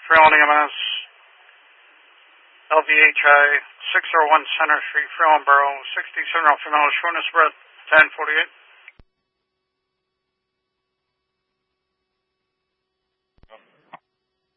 Freeland EMS, LVHI, 601 Center Street, Freeland Borough, 67 miles, shortness breath, 1048.